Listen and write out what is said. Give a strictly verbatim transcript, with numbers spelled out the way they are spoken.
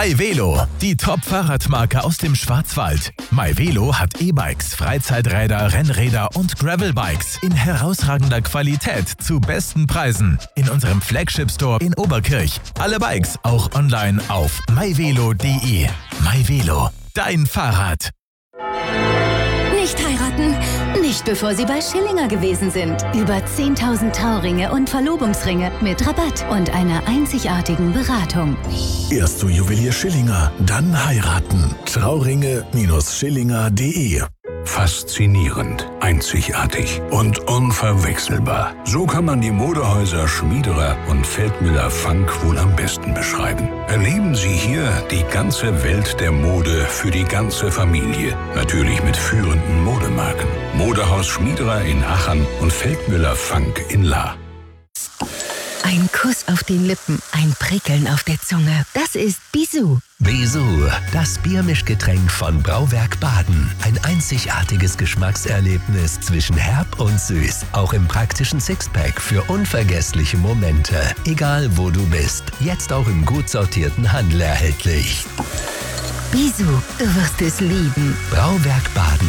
MyVelo, die Top-Fahrradmarke aus dem Schwarzwald. MyVelo hat E-Bikes, Freizeiträder, Rennräder und Gravelbikes in herausragender Qualität zu besten Preisen. In unserem Flagship-Store in Oberkirch. Alle Bikes auch online auf myvelo punkt de. MyVelo, dein Fahrrad. Nicht heiraten, nicht bevor Sie bei Schillinger gewesen sind. Über zehntausend Trauringe und Verlobungsringe mit Rabatt und einer einzigartigen Beratung. Erst zu Juwelier Schillinger, dann heiraten. Trauringe Schillinger punkt de. Faszinierend, einzigartig und unverwechselbar. So kann man die Modehäuser Schmiederer und Feldmüller-Funk wohl am besten beschreiben. Erleben Sie hier die ganze Welt der Mode für die ganze Familie. Natürlich mit führenden Modemarken. Modehaus Schmiederer in Aachen und Feldmüller-Funk in Lahr. Ein Kuss auf den Lippen, ein Prickeln auf der Zunge. Das ist Bisou. Bisou, das Biermischgetränk von Brauwerk Baden. Ein einzigartiges Geschmackserlebnis zwischen herb und süß. Auch im praktischen Sixpack für unvergessliche Momente. Egal wo du bist, jetzt auch im gut sortierten Handel erhältlich. Bisou, du wirst es lieben. Brauwerk Baden.